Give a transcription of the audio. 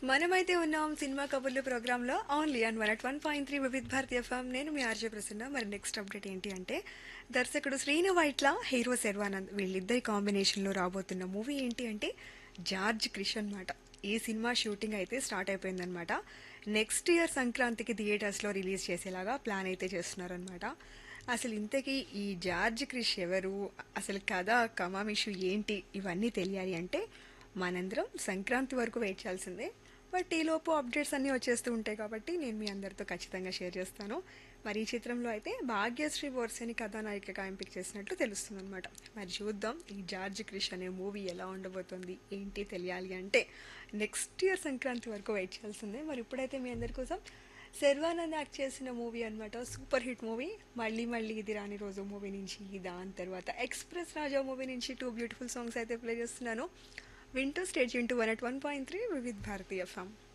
మనమైతే ఉన్నాం సినిమా కబుర్లు ప్రోగ్రాంలో only on 101.3 Vividh Bharati FM. నేను మీ ఆర్జే ప్రసన్న. మరి నెక్స్ట్ అప్డేట్ ఏంటి అంటే దర్శకుడు శ్రీను వైట్ల, హీరో శర్వానంద్ వీళ్ళిద్దరి కాంబినేషన్లో రాబోతున్న మూవీ ఏంటి అంటే జార్జ్ క్రిష్ అన్నమాట. ఈ సినిమా షూటింగ్ అయితే స్టార్ట్ అయిపోయిందనమాట. నెక్స్ట్ ఇయర్ సంక్రాంతికి థియేటర్స్లో రిలీజ్ చేసేలాగా ప్లాన్ అయితే చేస్తున్నారనమాట. అసలు ఇంతకీ ఈ జార్జ్ క్రిష్ ఎవరు, అసలు కథ కమామిషు ఏంటి, ఇవన్నీ తెలియాలి అంటే మనందరం సంక్రాంతి వరకు వెయిట్ చేయాల్సిందే. బట్ ఈలోపు అప్డేట్స్ అన్నీ వచ్చేస్తూ ఉంటాయి కాబట్టి నేను మీ అందరితో ఖచ్చితంగా షేర్ చేస్తాను. మరి ఈ చిత్రంలో అయితే భాగ్యశ్రీ బోర్సేని కథానాయికగా ఎంపిక చేసినట్లు తెలుస్తుంది అనమాట. మరి చూద్దాం ఈ జార్జ్ క్రిష్ అనే మూవీ ఎలా ఉండబోతుంది ఏంటి తెలియాలి అంటే నెక్స్ట్ ఇయర్ సంక్రాంతి వరకు వెయిట్ చేయాల్సిందే. మరి ఇప్పుడైతే మీ అందరి కోసం శర్వానంద్ యాక్ట్ చేసిన మూవీ అనమాట, సూపర్ హిట్ మూవీ మళ్ళీ మళ్ళీ ఇది రాని రోజు మూవీ నుంచి, దాని తర్వాత ఎక్స్ప్రెస్ రాజా మూవీ నుంచి టూ బ్యూటిఫుల్ సాంగ్స్ అయితే ప్లే చేస్తున్నాను. వింటూ state Yoon to 101.3 Vividh Bharati FM.